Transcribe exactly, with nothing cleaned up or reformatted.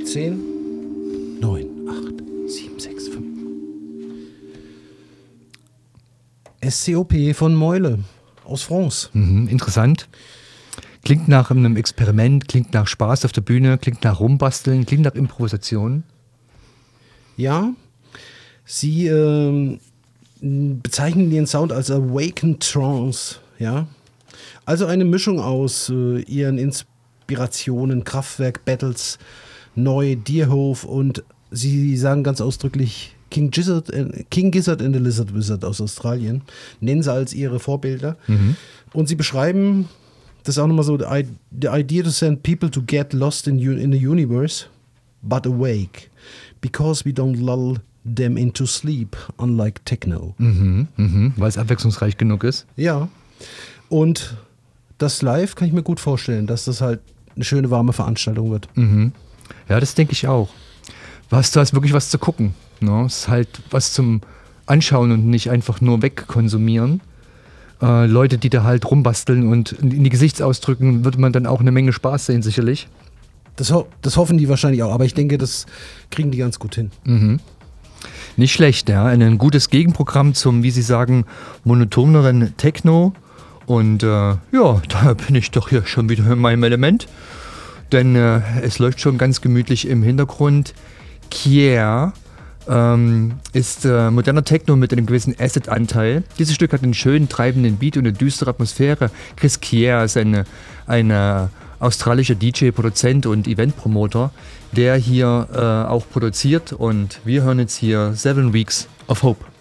zehn, neun, acht, sieben, sechs, fünf. S C O P von Meule aus France. Mhm, interessant. Klingt nach einem Experiment, klingt nach Spaß auf der Bühne, klingt nach Rumbasteln, klingt nach Improvisation. Ja, sie ähm, bezeichnen ihren Sound als Awakened Trance, ja. Also eine Mischung aus äh, ihren Inspirationen, Kraftwerk, Battles, Neu, Deerhof und sie sagen ganz ausdrücklich King Gizzard, äh, King Gizzard and the Lizard Wizard aus Australien, nennen sie als ihre Vorbilder. Mhm. Und sie beschreiben, das ist auch nochmal so, the idea to send people to get lost in, in the universe, but awake, because we don't lull them into sleep, unlike Techno. Mhm, mhm, weil es abwechslungsreich genug ist. Ja, und das live kann ich mir gut vorstellen, dass das halt eine schöne, warme Veranstaltung wird. Mhm. Ja, das denke ich auch. Was, du hast wirklich was zu gucken. Ne? Es ist halt was zum Anschauen und nicht einfach nur wegkonsumieren. Äh, Leute, die da halt rumbasteln und in die Gesichtsausdrücken, wird man dann auch eine Menge Spaß sehen, sicherlich. Das, ho- das hoffen die wahrscheinlich auch, aber ich denke, das kriegen die ganz gut hin. Mhm. Nicht schlecht, ja. Ein gutes Gegenprogramm zum, wie Sie sagen, monotoneren Techno. Und äh, ja, da bin ich doch hier schon wieder in meinem Element. Denn äh, es läuft schon ganz gemütlich im Hintergrund. Kier ähm, ist äh, moderner Techno mit einem gewissen Acid-Anteil. Dieses Stück hat einen schönen, treibenden Beat und eine düstere Atmosphäre. Chris Kier ist eine, eine australischer D J, Produzent und Event-Promoter, der hier äh, auch produziert. Und wir hören jetzt hier Seven Weeks of Hope.